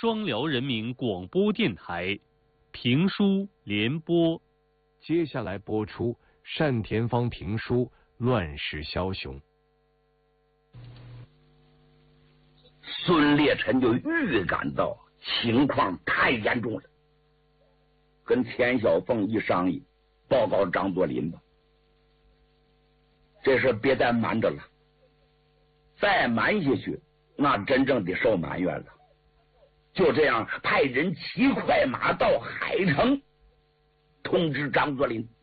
双辽人民广播电台评书联播。 接下来播出单田芳评书《乱世枭雄》。 孙烈臣就预感到情况太严重了，跟田小凤一商议，报告张作霖吧，这事别再瞒着了，再瞒下去那真正得受埋怨了。就这样派人骑快马到海城通知张作霖，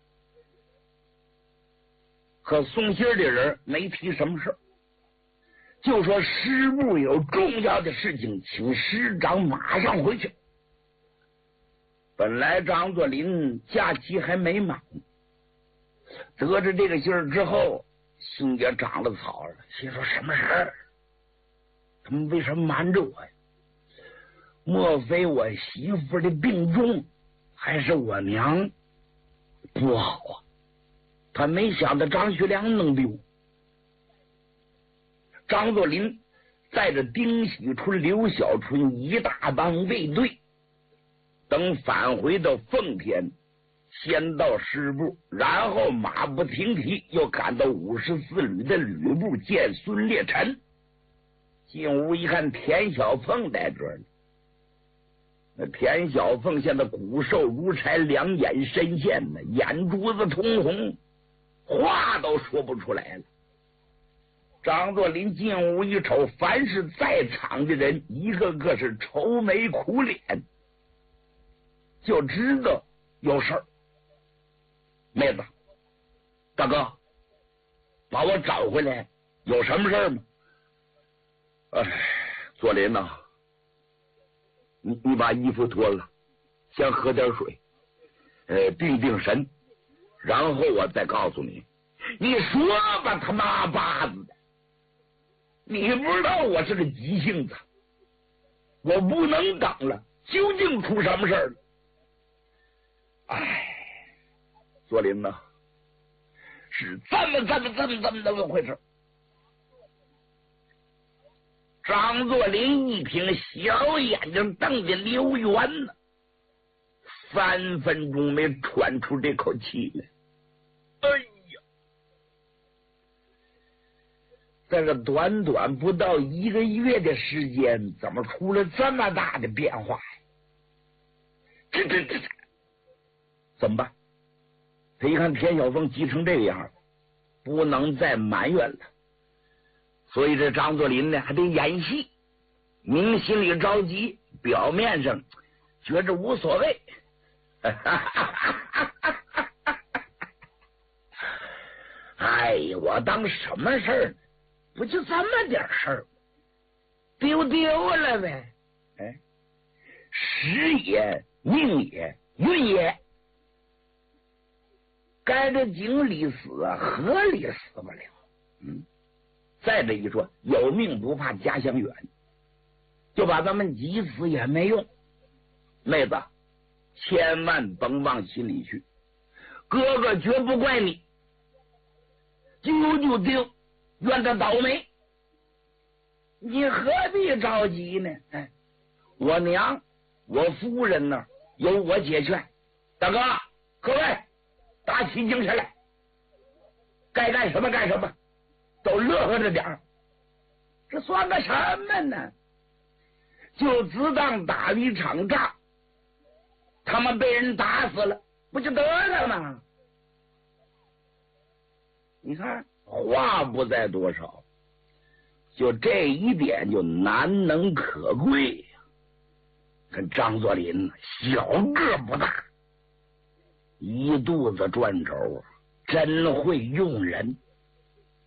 可送信的人没提什么事，就说师部有重要的事情，请师长马上回去。本来张作霖假期还没满，得知这个信儿之后，心也长了草了，心说什么事儿？他们为什么瞒着我呀？莫非我媳妇的病重，还是我娘不好啊？他没想到张学良能溜。张作霖带着丁喜春、刘小春一大帮卫队，等返回到奉天，先到师部，然后马不停蹄又赶到54旅的旅部见孙烈臣。进屋一看，田小凤在这儿呢。那田小凤现在骨瘦如柴，两眼深陷呢，眼珠子通红，话都说不出来了。张作霖进屋一瞅，凡是在场的人一个个是愁眉苦脸，就知道有事儿。妹子，大哥，把我找回来，有什么事儿吗？哎，作霖呐，你把衣服脱了，先喝点水，定定神，然后我再告诉你。你说吧，他妈巴子的！你不知道我是个急性子，我不能等了，究竟出什么事儿了？哎，作霖呐，是这么回事。张作霖一听，小眼睛瞪得溜圆呢，3分钟没喘出这口气来。哎呀，在这短短不到1个月的时间，怎么出了这么大的变化呀？这怎么办？他一看田小凤急成这个样，不能再埋怨了。所以这张作霖呢，还得演戏，明心里着急，表面上觉着无所谓。哎呀，我当什么事儿？不就这么点事儿，丢了呗。哎，时也，命也，运也，该这井里死啊，河里死不了。再这一说，有命不怕家乡远，就把咱们急死也没用。妹子，千万甭往心里去，哥哥绝不怪你，丢就丢，怨他倒霉，你何必着急呢？哎，我娘我夫人那儿有我解劝。大哥各位，打起精神来，该干什么干什么，都乐呵着点儿。这算个什么呢？就只当打了一场仗，他们被人打死了，不就得了吗？你看话不在多少，就这一点就难能可贵呀。跟张作霖小个不大，一肚子转轴，真会用人。